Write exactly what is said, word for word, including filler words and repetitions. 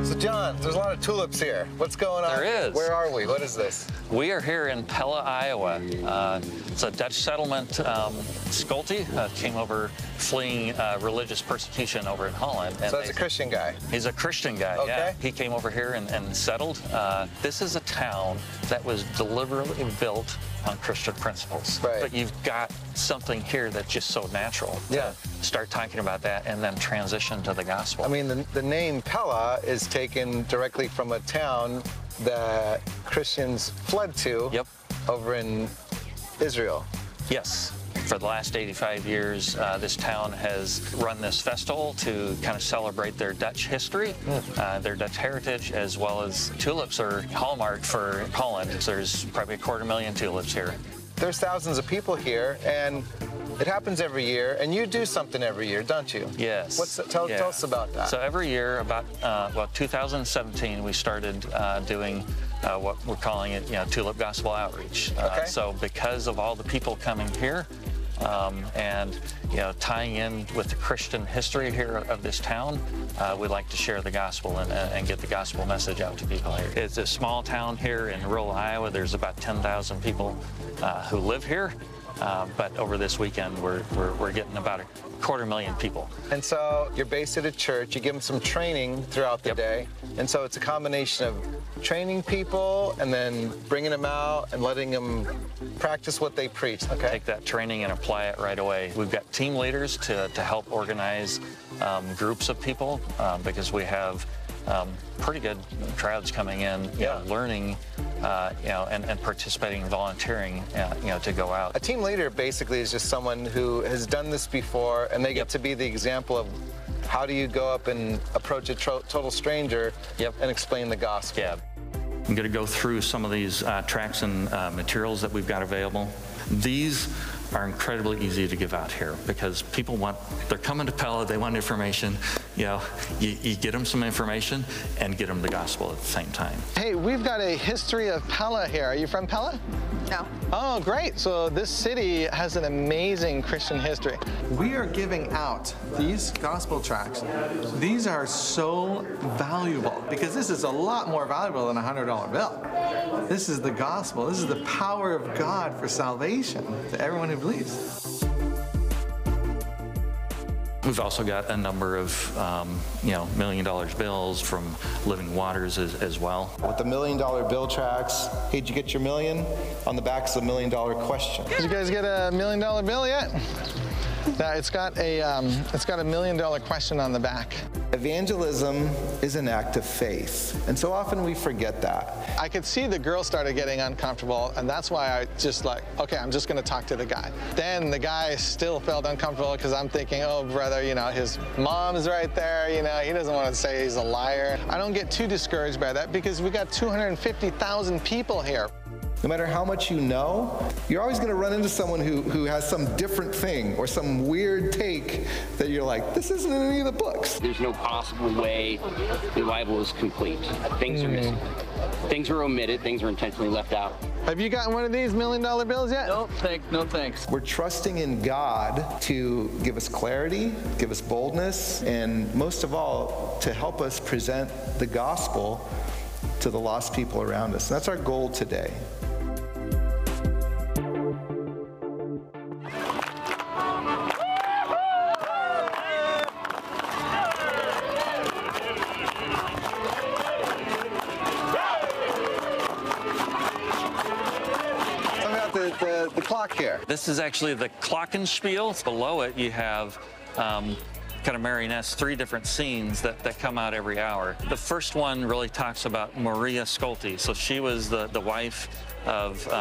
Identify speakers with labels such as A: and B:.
A: So John, there's a lot of tulips here. What's going on?
B: There is.
A: Where are we? What is this?
B: We are here in Pella, Iowa. Uh, it's a Dutch settlement. Um, Schulte uh, came over fleeing uh, religious persecution over in Holland. And
A: so that's a Christian guy?
B: He's a Christian guy,
A: okay.
B: yeah. He came over here and, and settled. Uh, this is a town that was deliberately built on Christian principles.
A: Right.
B: But you've got something here that's just so natural.
A: Yeah.
B: Start talking about that and then transition to the gospel.
A: I mean, the, the name Pella is taken directly from a town that Christians fled to
B: Yep.
A: over in Israel.
B: Yes. For the last eighty-five years, uh, this town has run this festival to kind of celebrate their Dutch history, mm. uh, their Dutch heritage, as well as tulips are hallmark for Holland. There's probably a quarter million tulips here.
A: There's thousands of people here, and it happens every year, and you do something every year, don't you?
B: Yes.
A: What's the, tell,
B: yeah.
A: tell us about that.
B: So every year, about uh, well, two thousand seventeen, we started uh, doing uh, what we're calling it, you know, Tulip Gospel Outreach. Uh,
A: okay.
B: So because of all the people coming here, Um, and, you know, tying in with the Christian history here of this town, uh, we like to share the gospel and, and get the gospel message out to people here. It's a small town here in rural Iowa. There's about ten thousand people uh, who live here. Uh, but over this weekend, we're, we're, we're getting about a quarter million people.
A: And so you're based at a church, you give them some training throughout the
B: Yep.
A: day, and so it's a combination of training people and then bringing them out and letting them practice what they preach, okay?
B: Take that training and apply it right away. We've got team leaders to, to help organize um, groups of people um, because we have um, pretty good crowds coming in, you
A: Yeah.
B: know, learning, uh, you know, and, and participating, volunteering, uh, you know, to go out.
A: A team leader basically is just someone who has done this before, and they get
B: Yep.
A: to be the example of how do you go up and approach a tro- total stranger
B: Yep.
A: and explain the gospel.
B: Yeah. I'm going to go through some of these uh, tracts and uh, materials that we've got available. These are incredibly easy to give out here because people want, they're coming to Pella, they want information. You know, you, you get them some information and get them the gospel at the same time.
C: Hey, we've got a history of Pella here. Are you from Pella?
D: No.
C: Oh, great. So this city has an amazing Christian history.
E: We are giving out these gospel tracts. These are so valuable because this is a lot more valuable than a one hundred dollar bill. This is the gospel. This is the power of God for salvation to everyone who believes.
B: We've also got a number of, um, you know, million dollar bills from Living Waters as, as well.
A: With the million dollar bill tracks, hey, did you get your million? On the back's a million dollar question.
C: Did you guys get a million dollar bill yet? Now, it's got a um, it's got a million dollar question on the back.
A: Evangelism is an act of faith, and so often we forget that.
C: I could see the girl started getting uncomfortable, and that's why I just like, okay, I'm just going to talk to the guy. Then the guy still felt uncomfortable because I'm thinking, oh, brother, you know, his mom's right there. You know, he doesn't want to say he's a liar. I don't get too discouraged by that because we got two hundred fifty thousand people here.
A: No matter how much you know, you're always going to run into someone who, who has some different thing or some weird take that you're like, this isn't in any of the books.
F: There's no possible way the Bible is complete. Things are missing. Things are omitted. Things are intentionally left out.
C: Have you gotten one of these million dollar bills yet?
F: No, thank, no thanks.
A: We're trusting in God to give us clarity, give us boldness, and most of all, to help us present the gospel to the lost people around us. And that's our goal today. The, the, the clock here.
B: This is actually the Glockenspiel. Below it, you have um, kind of marionettes, three different scenes that, that come out every hour. The first one really talks about Maria Schulte. So she was the, the wife of